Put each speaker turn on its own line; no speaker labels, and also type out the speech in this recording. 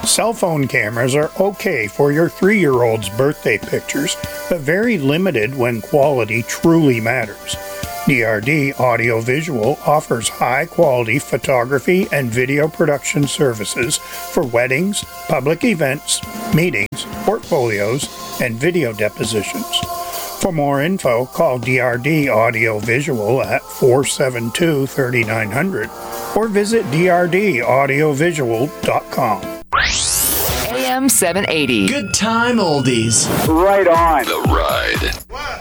Cell phone cameras are okay for your 3-year-old's birthday pictures, but very limited when quality truly matters. DRD Audiovisual offers high-quality photography and video production services for weddings, public events, meetings, portfolios, and video depositions. For more info, call DRD Audiovisual at 472-3900 or visit drdaudiovisual.com.
AM 780.
Good time oldies.
Right on.
The Ride.